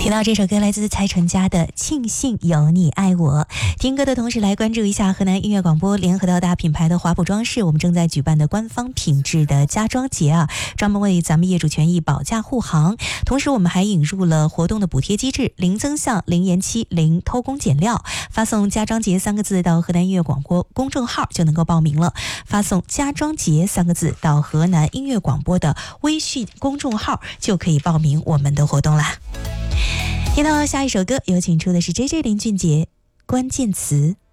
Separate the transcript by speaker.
Speaker 1: 听到这首歌来自蔡淳佳的《庆幸有你爱我》。听歌的同时来关注一下河南音乐广播联合到大品牌的华普装饰，我们正在举办的官方品质的家装节啊，专门为咱们业主权益保驾护航。同时我们还引入了活动的补贴机制，零增项、零延期、零偷工减料。发送家装节3个字到河南音乐广播公众号就能够报名了，发送家装节3个字到河南音乐广播的微信公众号就可以报名我们的活动啦。听到下一首歌，有请出的是 JJ 林俊杰，关键词。